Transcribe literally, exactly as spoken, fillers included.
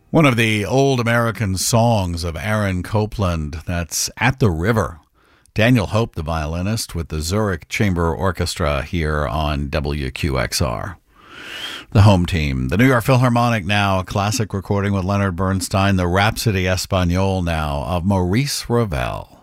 One of the old American songs of Aaron Copland, that's At the River. Daniel Hope, the violinist, with the Zurich Chamber Orchestra here on W Q X R. The home team. The New York Philharmonic now, a classic recording with Leonard Bernstein, the Rhapsody Espagnole now of Maurice Ravel.